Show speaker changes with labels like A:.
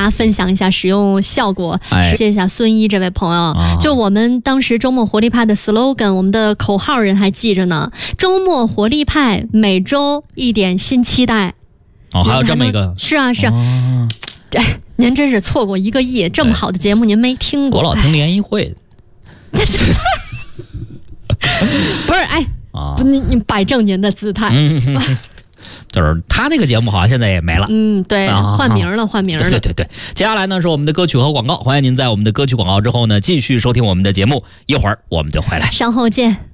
A: 家分享一下使用效果。谢谢一下孙一这位朋友，就我们当时周末活力派的 slogan， 我们的口号人还记着呢。周末活力派，每周一点新期待。
B: 还有这么一个？
A: 是啊。您真是错过1个亿，这么好的节目您没听过？
B: 我老听联谊会。
A: 不是，你摆正您的姿态。
B: 就是他那个节目好像现在也没了。
A: 对，换名了。
B: 对。接下来呢是我们的歌曲和广告，欢迎您在我们的歌曲广告之后呢继续收听我们的节目，一会儿我们就回来，
A: 稍后见。